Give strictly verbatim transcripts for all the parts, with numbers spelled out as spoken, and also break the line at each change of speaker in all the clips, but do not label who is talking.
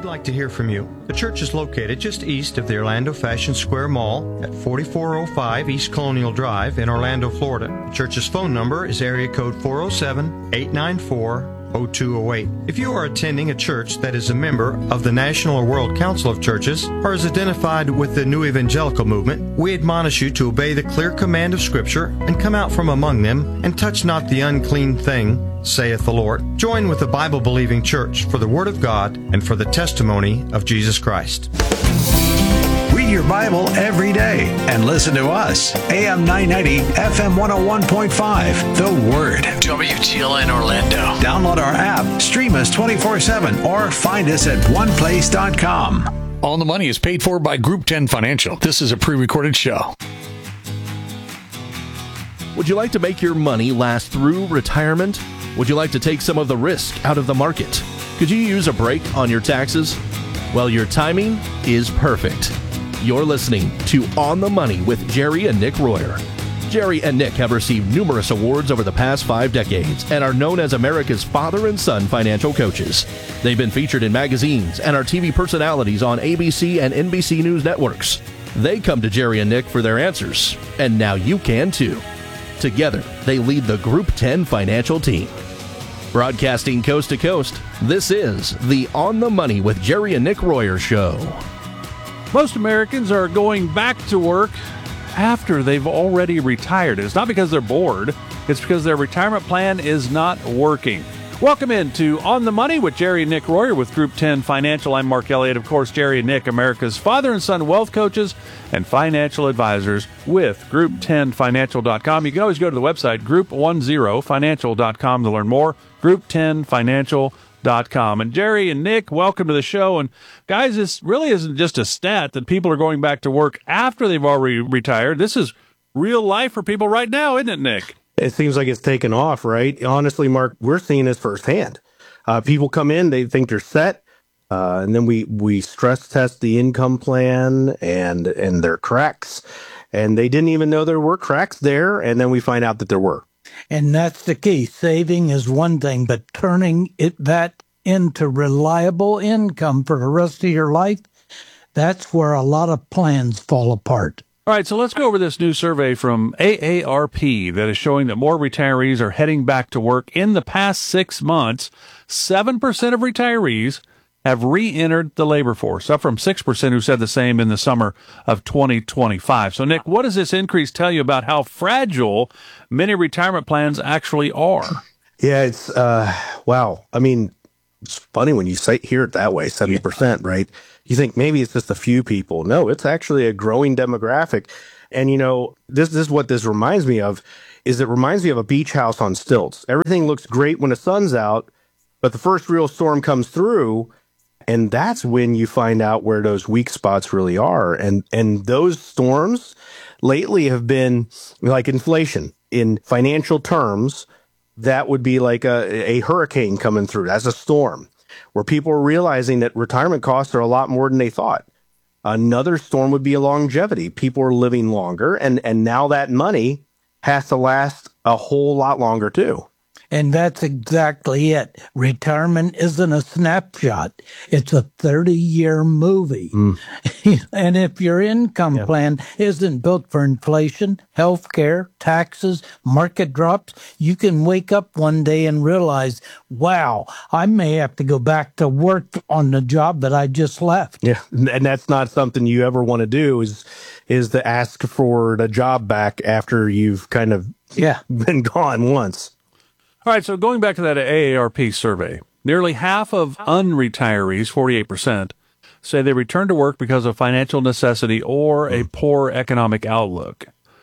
like to hear from you. The church is located just east of the Orlando Fashion Square Mall at forty-four oh five East Colonial Drive in Orlando, Florida. The church's phone number is area code four oh seven, eight nine four, oh two oh eight. If you are attending a church that is a member of the National or World Council of Churches or is identified with the New Evangelical Movement, we admonish you to obey the clear command of Scripture and come out from among them and touch not the unclean thing, saith the Lord. Join with the Bible-believing church for the Word of God and for the testimony of Jesus Christ.
Read your Bible every day and listen to us. A M nine ninety, F M one oh one point five. The Word.
W T L N Orlando.
Download our app, stream us twenty-four seven, or find us at one place dot com.
On the Money is paid for by Group ten Financial. This is a pre-recorded show.
Would you like to make your money last through retirement? Would you like to take some of the risk out of the market? Could you use a break on your taxes? Well, your timing is perfect. You're listening to On the Money with Jerry and Nick Royer. Jerry and Nick have received numerous awards over the past five decades and are known as America's father and son financial coaches. They've been featured in magazines and are T V personalities on A B C and N B C News networks. They come to Jerry and Nick for their answers, and now you can too. Together, they lead the Group ten financial team. Broadcasting coast to coast, this is the On the Money with Jerry and Nick Royer show.
Most Americans are going back to work after they've already retired. It's not because they're bored. It's because their retirement plan is not working. Welcome into On the Money with Jerry and Nick Royer with Group ten Financial. I'm Mark Elliott. Of course, Jerry and Nick, America's father and son wealth coaches and financial advisors with group ten financial dot com. You can always go to the website, group ten financial dot com, to learn more, group ten financial dot com. And Jerry and Nick, welcome to the show. And guys, this really isn't just a stat that people are going back to work after they've already retired. This is real life for people right now, isn't it, Nick?
It seems like it's taken off, right? Honestly, Mark, we're seeing this firsthand. Uh, people come in, they think they're set, uh, and then we, we stress test the income plan and and their cracks, and they didn't even know there were cracks there, and then we find out that there were.
And that's the key. Saving is one thing, but turning it that into reliable income for the rest of your life, that's where a lot of plans fall apart.
All right, so let's go over this new survey from A A R P that is showing that more retirees are heading back to work. In the past six months, seven percent of retirees have re-entered the labor force, up from six percent who said the same in the summer of twenty twenty-five. So, Nick, what does this increase tell you about how fragile many retirement plans actually are?
Yeah, it's, uh, wow. I mean, it's funny when you say hear it that way, seventy percent, yeah. Right? You think maybe it's just a few people. No, it's actually a growing demographic. And, you know, this, this is what this reminds me of, is it reminds me of a beach house on stilts. Everything looks great when the sun's out, but the first real storm comes through, and that's when you find out where those weak spots really are. And, and those storms lately have been like inflation. In financial terms, that would be like a, a hurricane coming through. That's a storm where people are realizing that retirement costs are a lot more than they thought. Another storm would be a longevity. People are living longer, and, and now that money has to last a whole lot longer too.
And that's exactly it. Retirement isn't a snapshot. It's a thirty-year movie. Mm. And if your income yeah. plan isn't built for inflation, health care, taxes, market drops, you can wake up one day and realize, wow, I may have to go back to work on the job that I just left.
Yeah, and that's not something you ever want to do, is is to ask for the job back after you've kind of
yeah.
been gone once.
All right, so going back to that A A R P survey, nearly half of unretirees, forty-eight percent, say they return to work because of financial necessity or a poor economic outlook.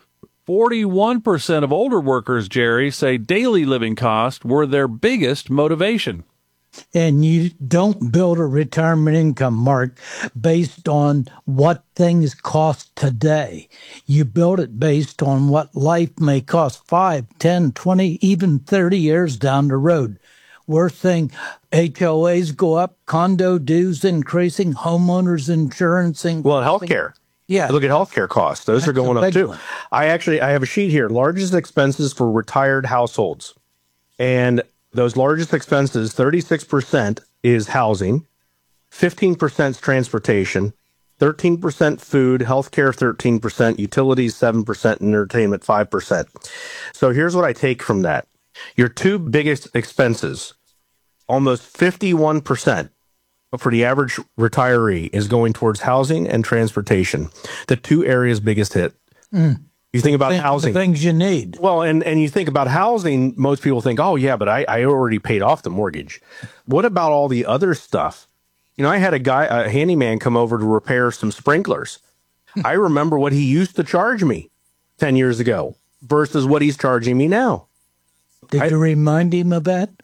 forty-one percent of older workers, Jerry, say daily living costs were their biggest motivation.
And you don't build a retirement income, Mark, based on what things cost today. You build it based on what life may cost five, ten, twenty, even thirty years down the road. We're seeing H O As go up, condo dues increasing, homeowners insurance increasing.
Well, healthcare.
Yeah.
Look at healthcare costs. Those
That's
are going up too.
one.
I actually, I have a sheet here. Largest expenses for retired households. And those largest expenses, thirty-six percent is housing, fifteen percent is transportation, thirteen percent food, healthcare thirteen percent, utilities seven percent, and entertainment five percent. So here's what I take from that. Your two biggest expenses, almost fifty-one percent for the average retiree is going towards housing and transportation, the two areas biggest hit. Mm. You think about
Th-
housing.
The things you need.
Well, and, and you think about housing, most people think, oh, yeah, but I, I already paid off the mortgage. What about all the other stuff? You know, I had a guy, a handyman come over to repair some sprinklers. I remember what he used to charge me ten years ago versus what he's charging me now.
Did I, you remind him of that?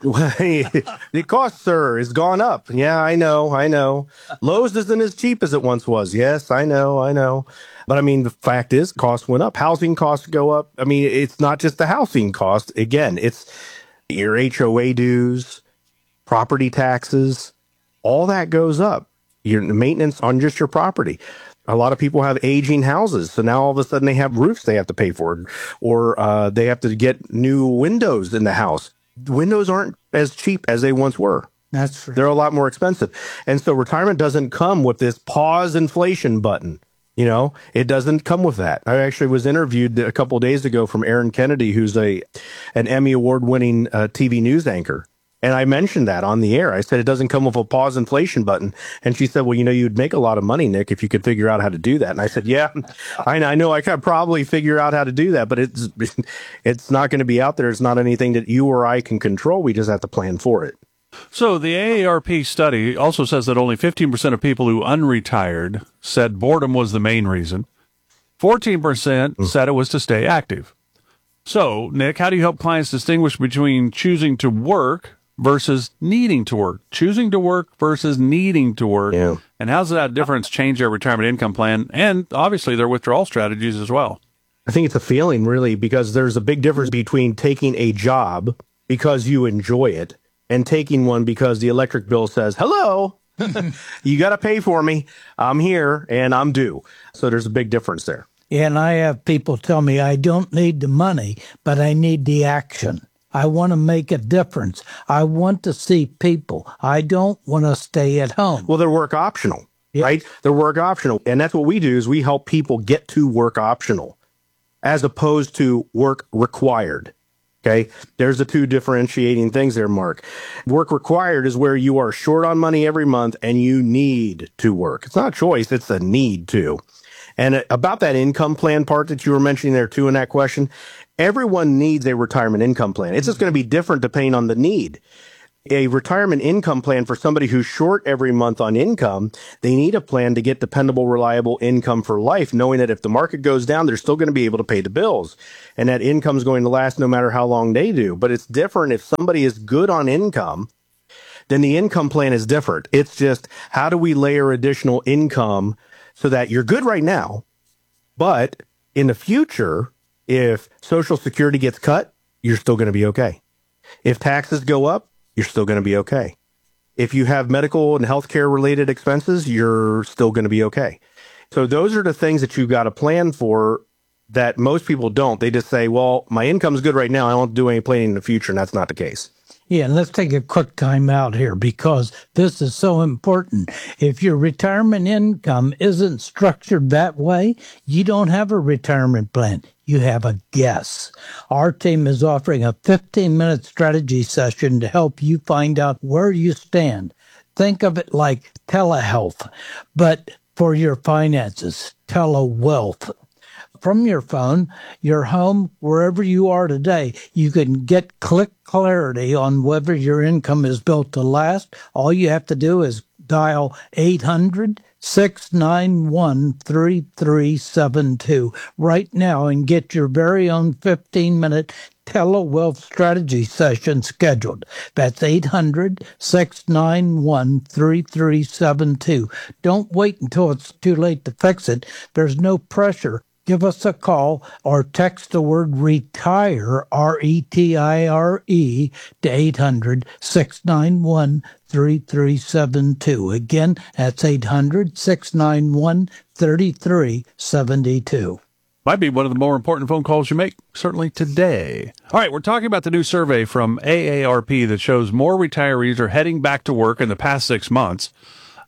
The cost, sir, has gone up. Yeah, I know, I know. Lowe's isn't as cheap as it once was. Yes, I know, I know. But I mean, the fact is, costs went up. Housing costs go up. I mean, it's not just the housing cost. Again, it's your H O A dues, property taxes, all that goes up. Your maintenance on just your property. A lot of people have aging houses, so now all of a sudden they have roofs they have to pay for, or uh, they have to get new windows in the house. Windows aren't as cheap as they once were.
That's true.
They're a lot more expensive. And so retirement doesn't come with this pause inflation button. You know, it doesn't come with that. I actually was interviewed a couple of days ago from Aaron Kennedy, who's a an Emmy Award-winning uh, T V news anchor. And I mentioned that on the air. I said, it doesn't come with a pause inflation button. And she said, well, you know, you'd make a lot of money, Nick, if you could figure out how to do that. And I said, yeah, I, I know I could probably figure out how to do that, but it's it's not going to be out there. It's not anything that you or I can control. We just have to plan for it.
So the A A R P study also says that only fifteen percent of people who unretired said boredom was the main reason. fourteen percent mm. said it was to stay active. So, Nick, how do you help clients distinguish between choosing to work versus needing to work, choosing to work versus needing to work?
Yeah.
And how does that difference change their retirement income plan and obviously their withdrawal strategies as well?
I think it's a feeling, really, because there's a big difference between taking a job because you enjoy it and taking one because the electric bill says, hello, you got to pay for me. I'm here and I'm due. So there's a big difference there.
And I have people tell me I don't need the money, but I need the action. I want to make a difference. I want to see people. I don't want to stay at home.
Well, they're work optional, yep. right? They're work optional. And that's what we do is we help people get to work optional as opposed to work required. Okay. There's the two differentiating things there, Mark. Work required is where you are short on money every month and you need to work. It's not a choice. It's a need to. And about that income plan part that you were mentioning there too in that question, everyone needs a retirement income plan. It's just going to be different depending on the need. A retirement income plan for somebody who's short every month on income, they need a plan to get dependable, reliable income for life, knowing that if the market goes down, they're still going to be able to pay the bills. And that income is going to last no matter how long they do. But it's different if somebody is good on income, then the income plan is different. It's just how do we layer additional income so that you're good right now, but in the future, if Social Security gets cut, you're still going to be okay. If taxes go up, you're still going to be okay. If you have medical and healthcare related expenses, you're still going to be okay. So those are the things that you've got to plan for that most people don't. They just say, well, my income's good right now. I don't do any planning in the future. And that's not the case.
Yeah, and let's take a quick time out here because this is so important. If your retirement income isn't structured that way, you don't have a retirement plan. You have a guess. Our team is offering a fifteen-minute strategy session to help you find out where you stand. Think of it like telehealth, but for your finances, telewealth. From your phone, your home, wherever you are today, you can get click clarity on whether your income is built to last. All you have to do is dial eight hundred, six nine one, three three seven two right now and get your very own fifteen-minute telewealth strategy session scheduled. That's eight hundred, six nine one, three three seven two. Don't wait until it's too late to fix it. There's no pressure. Give us a call or text the word RETIRE, R E T I R E, to eight hundred, six nine one, three three seven two. Again, that's eight hundred, six nine one, three three seven two.
Might be one of the more important phone calls you make, certainly today. All right, we're talking about the new survey from A A R P that shows more retirees are heading back to work in the past six months.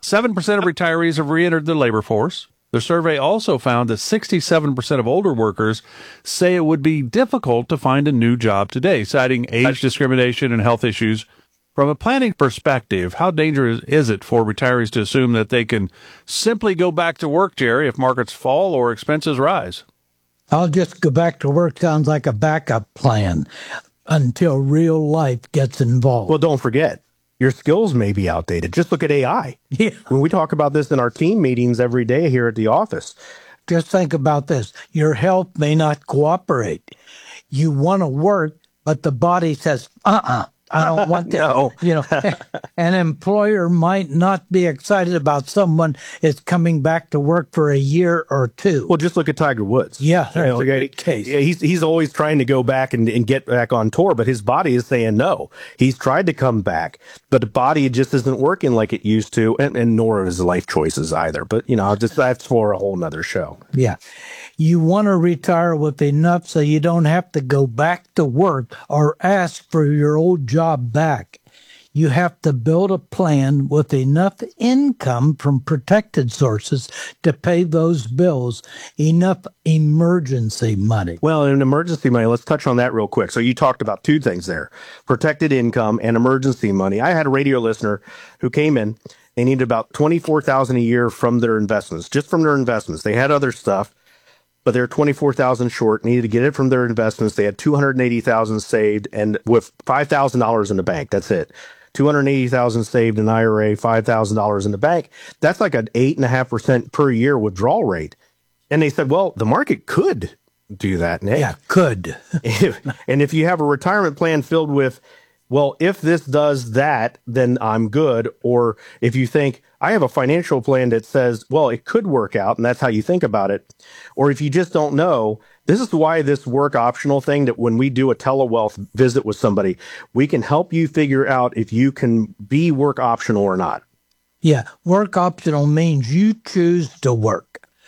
seven percent of retirees have re-entered the labor force. The survey also found that sixty-seven percent of older workers say it would be difficult to find a new job today, citing age discrimination and health issues. From a planning perspective, how dangerous is it for retirees to assume that they can simply go back to work, Jerry, if markets fall or expenses rise?
I'll just go back to work sounds like a backup plan until real life gets involved.
Well, don't forget, your skills may be outdated. Just look at A I.
Yeah.
When we talk about this in our team meetings every day here at the office.
Just think about this. Your health may not cooperate. You want to work, but the body says, uh-uh. I don't want to,
no.
you know, an employer might not be excited about someone is coming back to work for a year or two.
Well, just look at Tiger Woods.
Yeah,
you know,
great case.
Yeah, he's he's always trying to go back and, and get back on tour, but his body is saying no. He's tried to come back, but the body just isn't working like it used to, and, and nor his life choices either. But, you know, just that's for a whole nother show.
Yeah. You want to retire with enough so you don't have to go back to work or ask for your old job back. You have to build a plan with enough income from protected sources to pay those bills, enough emergency money.
Well, in emergency money, let's touch on that real quick. So you talked about two things there, protected income and emergency money. I had a radio listener who came in. They needed about twenty-four thousand dollars a year from their investments, just from their investments. They had other stuff, but they're twenty-four thousand dollars short, needed to get it from their investments. They had two hundred eighty thousand dollars saved and with five thousand dollars in the bank. That's it. two hundred eighty thousand dollars saved in I R A, five thousand dollars in the bank. That's like an eight point five percent per year withdrawal rate. And they said, well, the market could do that, Nick.
Yeah, could.
if, and if you have a retirement plan filled with, well, if this does that, then I'm good. Or if you think, I have a financial plan that says, well, it could work out, and that's how you think about it. Or if you just don't know, this is why this work optional thing, that when we do a telewealth visit with somebody, we can help you figure out if you can be work optional or not.
Yeah, work optional means you choose to work.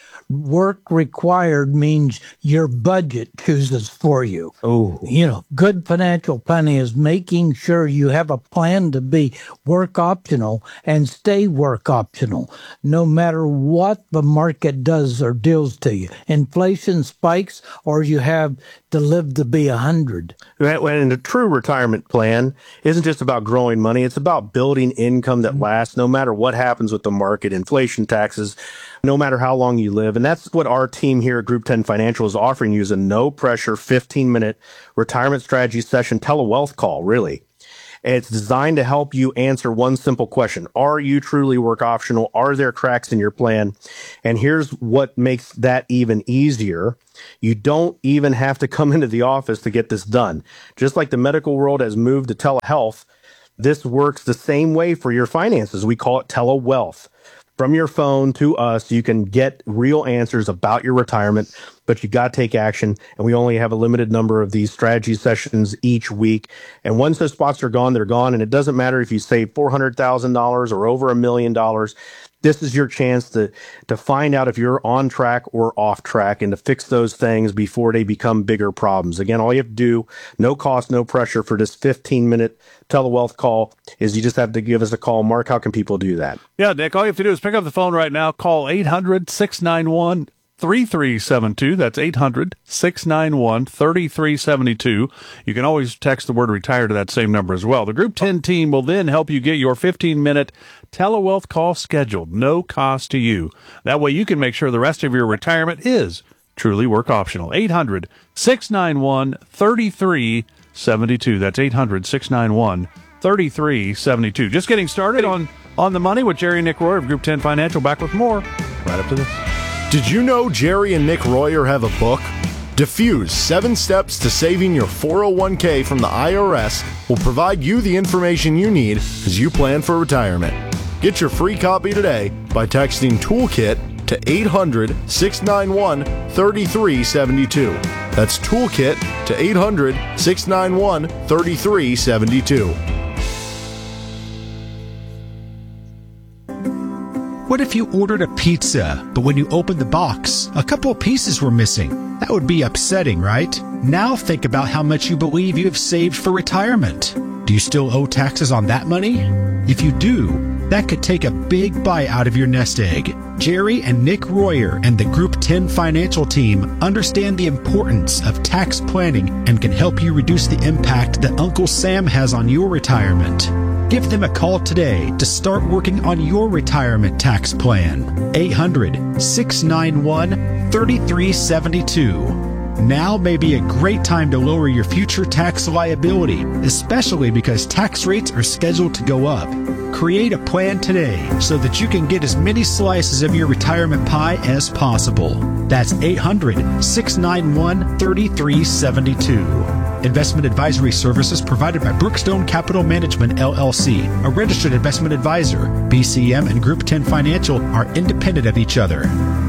Work required means your budget chooses for you.
Oh,
you know, good financial planning is making sure you have a plan to be work optional and stay work optional, no matter what the market does or deals to you. Inflation spikes, or you have to live to be a hundred.
And a true retirement plan isn't just about growing money. It's about building income that lasts no matter what happens with the market, inflation, taxes, no matter how long you live. And that's what our team here at Group ten Financial is offering you, is a no-pressure fifteen-minute retirement strategy session telewealth call, really. And it's designed to help you answer one simple question. Are you truly work optional? Are there cracks in your plan? And here's what makes that even easier. You don't even have to come into the office to get this done. Just like the medical world has moved to telehealth, this works the same way for your finances. We call it telewealth. From your phone to us, you can get real answers about your retirement, but you got to take action. And we only have a limited number of these strategy sessions each week. And once those spots are gone, they're gone. And it doesn't matter if you save four hundred thousand dollars or over a million dollars. This is your chance to, to find out if you're on track or off track and to fix those things before they become bigger problems. Again, all you have to do, no cost, no pressure for this fifteen-minute telewealth call, is you just have to give us a call. Mark, how can people do that?
Yeah, Nick, all you have to do is pick up the phone right now. Call eight hundred, six nine one, three three seven two. That's eight hundred, six nine one, three three seven two. You can always text the word retire to that same number as well. The Group ten team will then help you get your fifteen-minute telewealth call scheduled, no cost to you. That way you can make sure the rest of your retirement is truly work optional. eight hundred, six nine one, three three seven two. That's eight hundred, six nine one, three three seven two. Just getting started on, on the money with Jerry and Nick Royer of Group ten Financial. Back with more right up to this.
Did you know Jerry and Nick Royer have a book? Diffuse, Seven Steps to Saving Your four oh one k from the I R S will provide you the information you need as you plan for retirement. Get your free copy today by texting Toolkit to eight hundred, six nine one, three three seven two. That's Toolkit to eight hundred, six nine one, three three seven two.
What if you ordered a pizza, but when you opened the box, a couple of pieces were missing? That would be upsetting, right? Now think about how much you believe you have saved for retirement. Do you still owe taxes on that money? If you do, that could take a big bite out of your nest egg. Jerry and Nick Royer and the Group ten Financial team understand the importance of tax planning and can help you reduce the impact that Uncle Sam has on your retirement. Give them a call today to start working on your retirement tax plan. eight hundred, six nine one, three three seven two. Now may be a great time to lower your future tax liability, especially because tax rates are scheduled to go up. Create a plan today so that you can get as many slices of your retirement pie as possible. That's eight hundred, six nine one, three three seven two. Investment advisory services provided by Brookstone Capital Management, L L C, a registered investment advisor. B C M and Group ten Financial are independent of each other.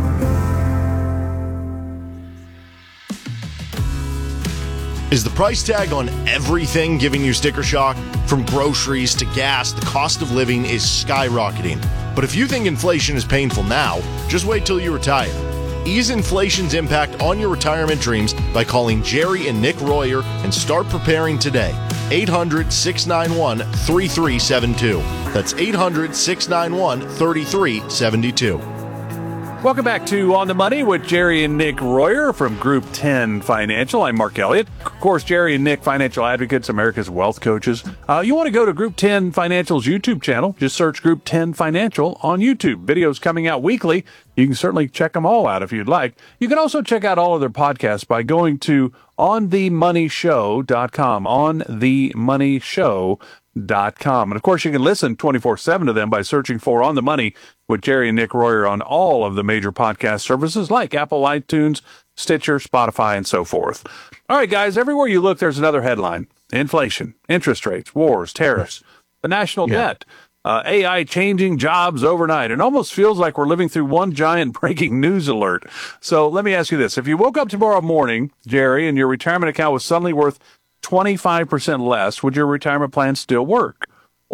Is the price tag on everything giving you sticker shock? From groceries to gas, the cost of living is skyrocketing. But if you think inflation is painful now, just wait till you retire. Ease inflation's impact on your retirement dreams by calling Jerry and Nick Royer and start preparing today. eight hundred, six nine one, three three seven two. That's eight hundred, six nine one, three three seven two.
Welcome back to On the Money with Jerry and Nick Royer from Group ten Financial. I'm Mark Elliott. Of course, Jerry and Nick, financial advocates, America's wealth coaches. Uh, you want to go to Group ten Financial's YouTube channel. Just search Group ten Financial on YouTube. Videos coming out weekly. You can certainly check them all out if you'd like. You can also check out all of their podcasts by going to on the money show dot com. on the money show dot com. And of course, you can listen twenty-four seven to them by searching for On the Money with Jerry and Nick Royer on all of the major podcast services like Apple, iTunes, Stitcher, Spotify, and so forth. All right, guys, everywhere you look, there's another headline. Inflation, interest rates, wars, tariffs, the national yeah. debt, uh, A I changing jobs overnight. It almost feels like we're living through one giant breaking news alert. So let me ask you this. If you woke up tomorrow morning, Jerry, and your retirement account was suddenly worth twenty-five percent less, would your retirement plan still work?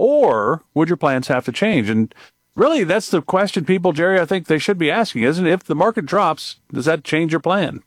Or would your plans have to change? And really, that's the question people, Jerry, I think they should be asking, isn't it? If the market drops, does that change your plan?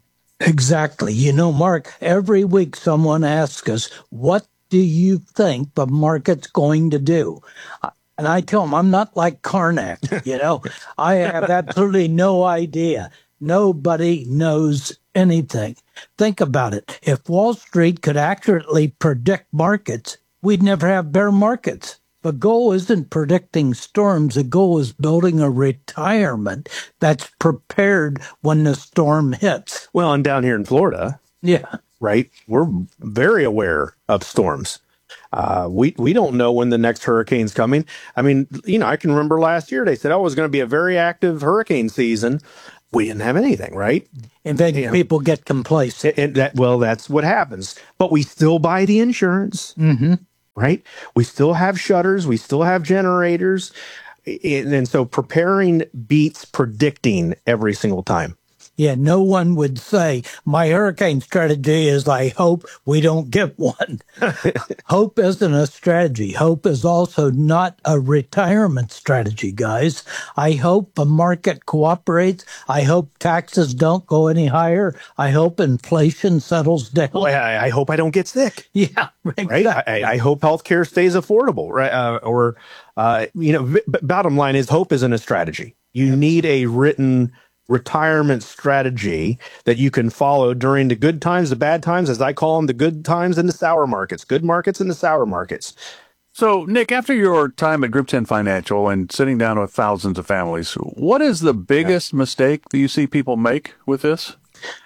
Exactly. You know, Mark, every week someone asks us, what do you think the market's going to do? And I tell them, I'm not like Karnak, you know. I have absolutely no idea. Nobody knows anything. Think about it. If Wall Street could accurately predict markets, we'd never have bear markets. The goal isn't predicting storms. The goal is building a retirement that's prepared when the storm hits.
Well, and down here in Florida,
yeah,
right, we're very aware of storms. Uh, we we don't know when the next hurricane's coming. I mean, you know, I can remember last year they said, oh, it was going to be a very active hurricane season. We didn't have anything, right?
And then you people know, get complacent.
And that, well, that's what happens. But we still buy the insurance,
mm-hmm.
right? We still have shutters. We still have generators. And, and so preparing beats predicting every single time.
Yeah, no one would say, my hurricane strategy is I hope we don't get one. Hope isn't a strategy. Hope is also not a retirement strategy, guys. I hope the market cooperates. I hope taxes don't go any higher. I hope inflation settles down.
Well, I, I hope I don't get sick.
Yeah, exactly.
Right. I, I hope healthcare stays affordable, right? Uh, or, uh, you know, b- bottom line is hope isn't a strategy. You need a written retirement strategy that you can follow during the good times, the bad times, as I call them, the good times and the sour markets, good markets and the sour markets.
So, Nick, after your time at Group ten Financial and sitting down with thousands of families, what is the biggest yeah. mistake that you see people make with this?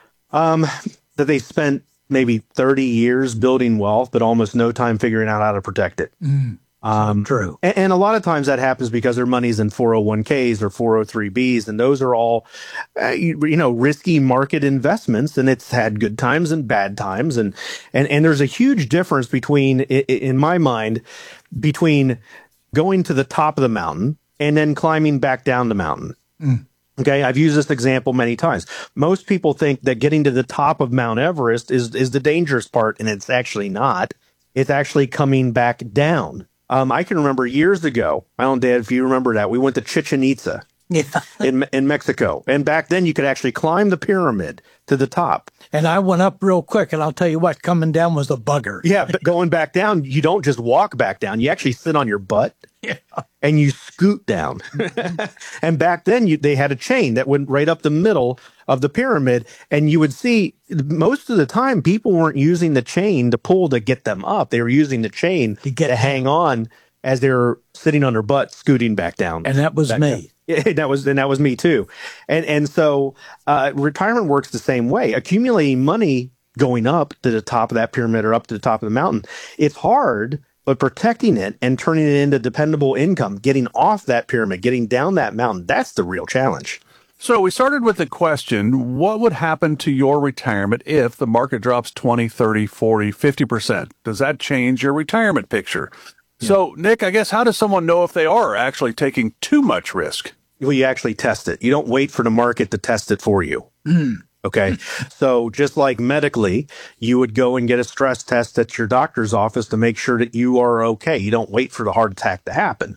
Um, that they spent maybe thirty years building wealth, but almost no time figuring out how to protect it.
Mm. Um, True.
And, and a lot of times that happens because their money's in four oh one k's or four oh three b's. And those are all, uh, you, you know, risky market investments. And it's had good times and bad times. And, and, and there's a huge difference between, in my mind, between going to the top of the mountain and then climbing back down the mountain.
Mm.
Okay. I've used this example many times. Most people think that getting to the top of Mount Everest is, is the dangerous part. And it's actually not. It's actually coming back down. Um, I can remember years ago, I don't know, Dad, if you remember that, we went to Chichen Itza,
Yeah.
in in Mexico. And back then, you could actually climb the pyramid to the top.
And I went up real quick, and I'll tell you what, coming down was a bugger.
Yeah, but going back down, you don't just walk back down. You actually sit on your butt
Yeah.
and you scoot down. And back then, you, they had a chain that went right up the middle of the pyramid. And you would see most of the time, people weren't using the chain to pull to get them up. They were using the chain to, get to hang on as they were sitting on their butt, scooting back down.
And that was
back
me.
down. Yeah, that was, and that was me too. And, and so, uh, retirement works the same way. Accumulating money going up to the top of that pyramid or up to the top of the mountain, it's hard, but protecting it and turning it into dependable income, getting off that pyramid, getting down that mountain, that's the real challenge.
So we started with the question, what would happen to your retirement if the market drops twenty, thirty, forty, fifty percent? Does that change your retirement picture? Yeah. So, Nick, I guess how does someone know if they are actually taking too much risk?
Well, you actually test it. You don't wait for the market to test it for you.
Mm.
Okay. So just like medically, you would go and get a stress test at your doctor's office to make sure that you are okay. You don't wait for the heart attack to happen.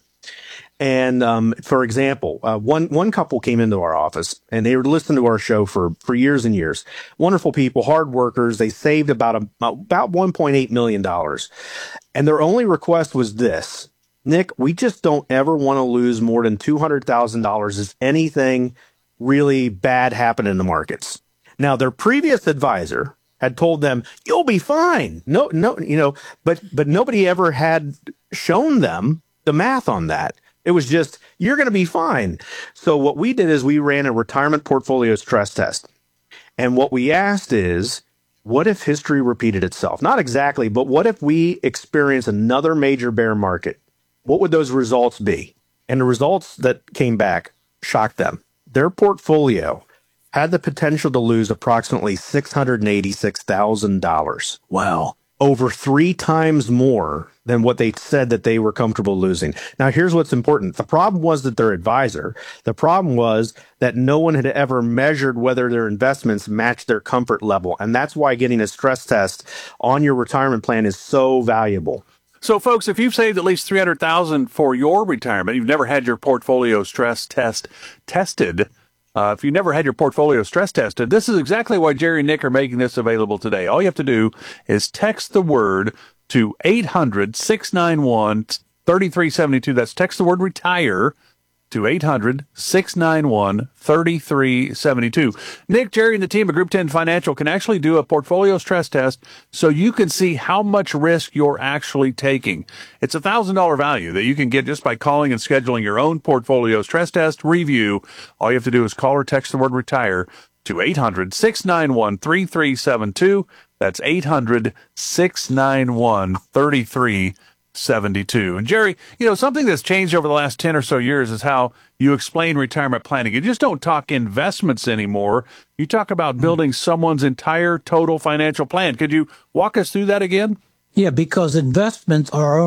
And um, for example, uh, one one couple came into our office and they were listening to our show for, for years and years. Wonderful people, hard workers. They saved about a, about one point eight million dollars. And their only request was this: Nick, we just don't ever want to lose more than two hundred thousand dollars if anything really bad happened in the markets. Now, their previous advisor had told them, you'll be fine. No, no, you know, but, but nobody ever had shown them the math on that. It was just, you're going to be fine. So what we did is we ran a retirement portfolio stress test. And what we asked is, what if history repeated itself? Not exactly, but what if we experience another major bear market? What would those results be? And the results that came back shocked them. Their portfolio had the potential to lose approximately six hundred eighty-six thousand dollars.
Wow.
Over three times more than what they said that they were comfortable losing. Now, here's what's important. The problem was that their advisor, the problem was that no one had ever measured whether their investments matched their comfort level. And that's why getting a stress test on your retirement plan is so valuable.
So, folks, if you've saved at least three hundred thousand dollars for your retirement, you've never had your portfolio stress test tested, uh, if you never had your portfolio stress tested, this is exactly why Jerry and Nick are making this available today. All you have to do is text the word to eight hundred, six nine one, three three seven two. That's text the word retire to eight hundred, six nine one, three three seven two. Nick, Jerry, and the team at Group ten Financial can actually do a portfolio stress test so you can see how much risk you're actually taking. It's a one thousand dollars value that you can get just by calling and scheduling your own portfolio stress test review. All you have to do is call or text the word retire to eight hundred, six nine one, three three seven two. That's eight hundred, six nine one, three three seventy-two. And Jerry, you know, something that's changed over the last ten or so years is how you explain retirement planning. You just don't talk investments anymore. You talk about building someone's entire total financial plan. Could you walk us through that again?
Yeah, because investments are